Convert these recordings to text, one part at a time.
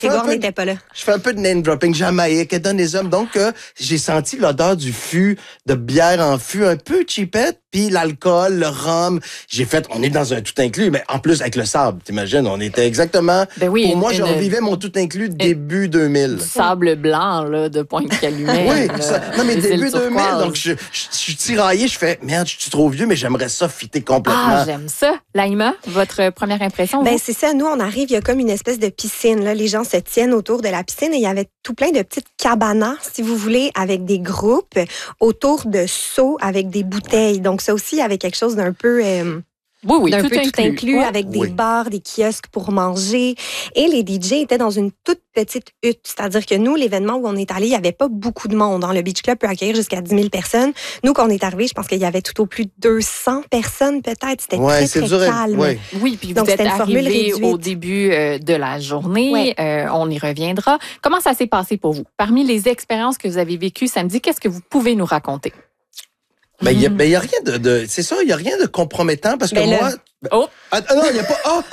Grégoire n'était pas là. Je fais un peu de name dropping, Jamaïque, donne les hommes. Donc, j'ai senti l'odeur du fût, de bière en fût, un peu cheapette, puis l'alcool, le rhum. J'ai fait, on est dans un tout inclus, mais en plus avec le sable, t'imagines, on était exactement... pour moi, je revivais mon tout inclus début 2000. Du sable blanc, là, de Pointe-Calumet. Oui, ça, non, mais début 2000, donc je suis tiraillé, je fais, merde, je suis trop vieux, mais j'aimerais ça fitter complètement. Ah, j'aime ça. Laïma, votre première impression? Ben, c'est ça. Nous, on arrive, il y a comme une espèce de piscine. Là. Les gens se tiennent autour de la piscine et il y avait tout plein de petites cabanas, si vous voulez, avec des groupes autour de seaux avec des bouteilles. Donc, ça aussi, il y avait quelque chose d'un peu... Oui, tout inclus avec des bars, des kiosques pour manger. Et les DJ étaient dans une toute petite hutte. C'est-à-dire que nous, l'événement où on est allé, il n'y avait pas beaucoup de monde. Le Beach Club peut accueillir jusqu'à 10 000 personnes. Nous, quand on est arrivé, je pense qu'il y avait tout au plus 200 personnes peut-être. C'était très calme. Oui, puis vous êtes arrivé au début de la journée. On y reviendra. Comment ça s'est passé pour vous? Parmi les expériences que vous avez vécues samedi, qu'est-ce que vous pouvez nous raconter? Ben, il y a rien de c'est ça, il y a rien de compromettant parce que moi... non, il n'y a pas...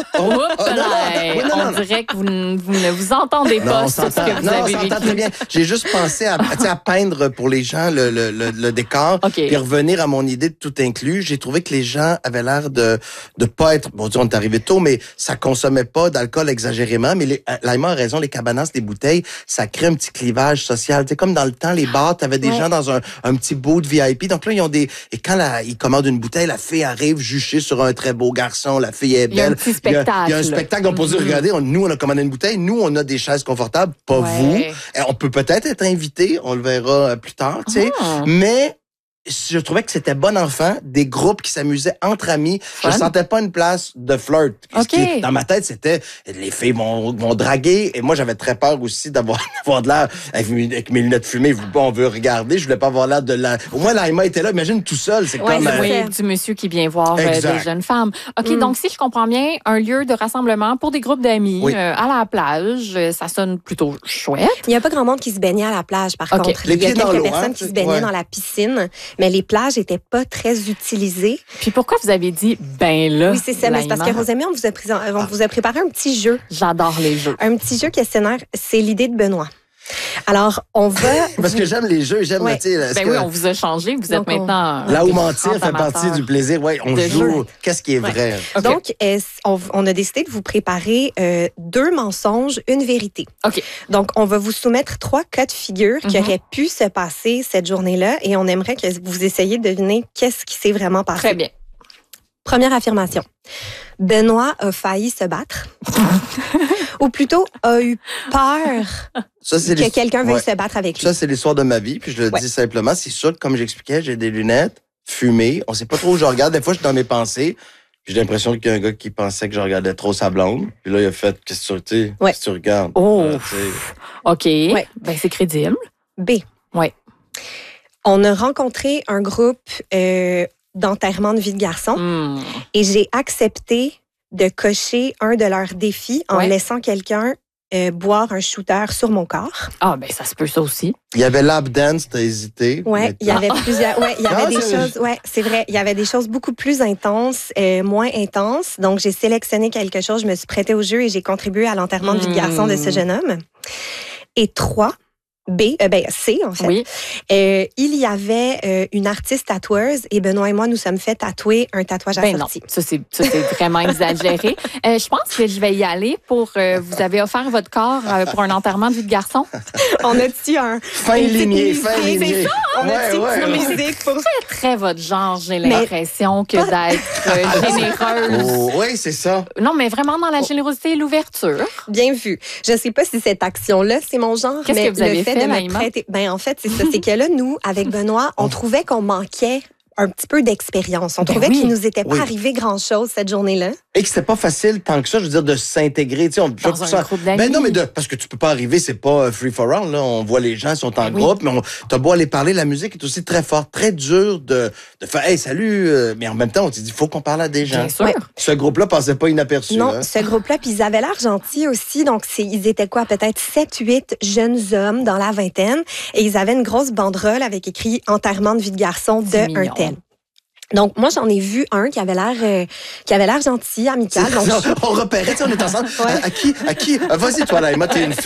On dirait que vous ne vous entendez pas sur ce que vous avez vécu. Très bien. J'ai juste pensé à peindre pour les gens le décor et revenir à mon idée de tout inclus. J'ai trouvé que les gens avaient l'air de pas être... Bon, on est arrivé tôt, mais ça consommait pas d'alcool exagérément. Mais Laïma a raison, les cabanas, les bouteilles, ça crée un petit clivage social. Tu sais, comme dans le temps, les bars, t'avais des gens dans un petit bout de VIP. Donc là, ils ont des... Et quand ils commandent une bouteille, la fille arrive juchée sur un très beau garçon, la fille est belle. Il y a un petit spectacle. Il y a un spectacle. On peut dire, regardez, nous, on a commandé une bouteille. Nous, on a des chaises confortables. Pas vous. Et on peut peut-être être invité. On le verra plus tard, tu sais. Mais je trouvais que c'était bon enfant, des groupes qui s'amusaient entre amis. Je sentais pas une place de flirt. Dans ma tête, c'était les filles vont draguer. Et moi, j'avais très peur aussi d'avoir de l'air avec mes lunettes fumées. On veut regarder. Je voulais pas avoir l'air de la... Au moins, Laïma était là. Imagine tout seul. C'est comme... du monsieur qui vient voir des jeunes femmes. OK, donc si je comprends bien, un lieu de rassemblement pour des groupes d'amis à la plage, ça sonne plutôt chouette. Il y a pas grand monde qui se baignait à la plage, par contre. Il y a quelques personnes qui se baignaient dans la piscine. Mais les plages n'étaient pas très utilisées. Puis pourquoi vous avez dit ben là? Oui, c'est ça. Mais c'est parce que Rosemée, on vous a préparé un petit jeu. J'adore les jeux. Un petit jeu questionnaire. C'est l'idée de Benoît. Alors, on va... Parce que j'aime les jeux, j'aime... Oui, on vous a changé. Vous êtes maintenant... Là où mentir fait partie du plaisir. Oui, on joue. Qu'est-ce qui est vrai? Donc, on a décidé de vous préparer 2 mensonges, une vérité. OK. Donc, on va vous soumettre 3 cas de figure qui auraient pu se passer cette journée-là et on aimerait que vous essayiez de deviner qu'est-ce qui s'est vraiment passé. Très bien. Première affirmation. Benoît a failli se battre. Ou plutôt a eu peur que quelqu'un veuille se battre avec lui. Ça, c'est l'histoire de ma vie. Puis je le dis simplement. C'est sûr que, comme j'expliquais, j'ai des lunettes fumées. On sait pas trop où je regarde. Des fois, je suis dans mes pensées. J'ai l'impression qu'il y a un gars qui pensait que je regardais trop sa blonde. Puis là, il a fait, qu'est-ce que tu regardes? Oh! OK. Ben, c'est crédible. B. Oui. On a rencontré un groupe d'enterrement de vie de garçon et j'ai accepté de cocher un de leurs défis en laissant quelqu'un boire un shooter sur mon corps. Ah, ben ça se peut ça aussi. Il y avait lap dance, t'as hésité. Oui, il y avait plusieurs... il y avait des choses... Oui, c'est vrai. Il y avait des choses beaucoup plus intenses, moins intenses. Donc, j'ai sélectionné quelque chose, je me suis prêtée au jeu et j'ai contribué à l'enterrement de vie de garçon de ce jeune homme. Et 3... C, en fait. Oui. Il y avait une artiste tatoueuse et Benoît et moi, nous sommes fait tatouer un tatouage assorti. Non, ça c'est vraiment exagéré. Je pense que je vais y aller pour... vous avez offert votre corps pour un enterrement de vie de garçon? On a-tu un... Fin lignée. C'est ça, on a-tu une musique pour... C'est très votre genre, j'ai l'impression, que d'être généreuse. Oh, oui, c'est ça. Non, mais vraiment dans la générosité et l'ouverture. Bien vu. Je sais pas si cette action-là, c'est mon genre, Qu'est-ce que vous avez fait? En fait, c'est ça. C'est que là, nous, avec Benoît, on trouvait qu'on manquait un petit peu d'expérience. On trouvait qu'il nous était pas arrivé grand-chose cette journée-là. Et que c'était pas facile tant que ça, je veux dire, de s'intégrer. Tu sais, dans un groupe d'amis. Ben non, mais parce que tu peux pas arriver, c'est pas free for all, là. On voit les gens, ils sont en groupe, mais t'as beau aller parler, la musique est aussi très forte, très dur de faire, hey, salut, mais en même temps, on s'est dit, faut qu'on parle à des gens. Bien sûr. Ouais. Ce groupe-là passait pas inaperçu. Non, ce groupe-là, puis ils avaient l'air gentils aussi. Donc, ils étaient quoi? Peut-être 7-8 jeunes hommes dans la vingtaine. Et ils avaient une grosse banderole avec écrit enterrement de vie de garçon de un tel. Donc, moi, j'en ai vu un qui avait l'air gentil, amical. Donc, on repérait, on est ensemble. À qui? Vas-y, toi, là, Emma, t'es une fille.